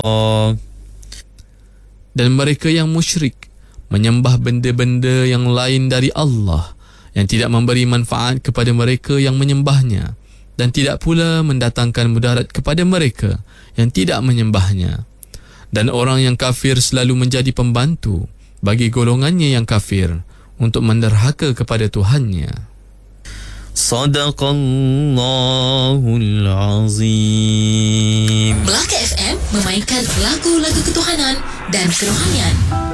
Dan mereka yang musyrik menyembah benda-benda yang lain dari Allah yang tidak memberi manfaat kepada mereka yang menyembahnya dan tidak pula mendatangkan mudarat kepada mereka yang tidak menyembahnya. Dan orang yang kafir selalu menjadi pembantu bagi golongannya yang kafir untuk menderhaka kepada Tuhannya. Sadaqallahul Azim. Melaka FM memainkan lagu-lagu ketuhanan dan kerohanian.